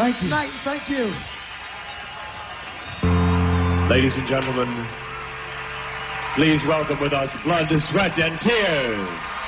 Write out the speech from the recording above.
Thank you. Good night. Thank you. Ladies and gentlemen, please welcome with us Blood, Sweat, and Tears.